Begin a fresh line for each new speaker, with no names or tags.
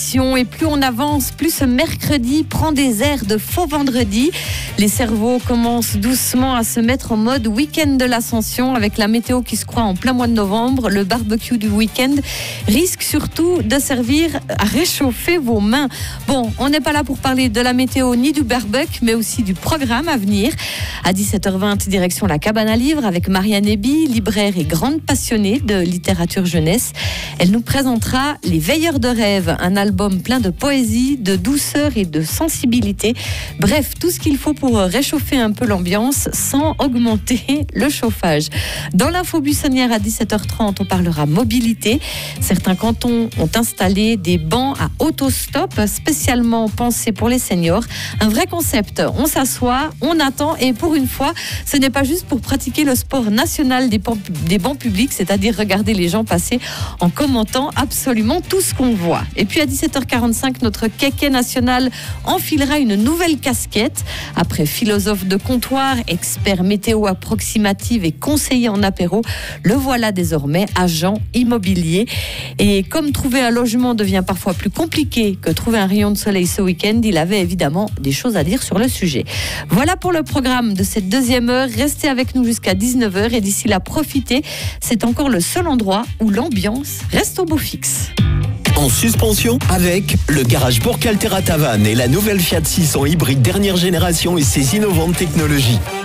l'émission et plus on avance, plus ce mercredi prend des airs de faux vendredi. Les cerveaux commencent doucement à se mettre en mode week-end de l'Ascension avec la météo qui se croit en plein mois de novembre. Le barbecue du week-end risque surtout de servir à réchauffer vos mains. Bon, on n'est pas là pour parler de la météo ni du barbecue, mais aussi du programme à venir. À 17h20, direction la cabane à livres avec Marianne Eby, libraire et grande passionnée de littérature jeunesse. Elle nous présentera Les Veilleurs de rêve, un album plein de poésie, de douceur et de sensibilité. Bref, tout ce qu'il faut pour réchauffer un peu l'ambiance sans augmenter le chauffage. Dans l'info buissonnière à 17h30, on parlera mobilité. Certains cantons ont installé des bancs à autostop spécialement pensés pour les seniors. Un vrai concept. On s'assoit, on attend et pour une fois, ce n'est pas juste pour pratiquer le sport national des bancs publics, c'est-à-dire regarder les gens passer en commentant absolument tout ce qu'on voit. Et puis à 17h45, notre kéké national enfilera une nouvelle casquette. Après philosophe de comptoir, expert météo approximative et conseiller en apéro, le voilà désormais agent immobilier. Et comme trouver un logement devient parfois plus compliqué que trouver un rayon de soleil ce week-end, il avait évidemment des choses à dire sur le sujet. Voilà pour le programme de cette deuxième heure. Restez avec nous jusqu'à 19h et d'ici là, profitez. C'est encore le seul endroit où l'ambiance reste au beau fixe.
En suspension avec le garage Bourg Altera Tavannes et la nouvelle Fiat 600 hybride dernière génération et ses innovantes technologies.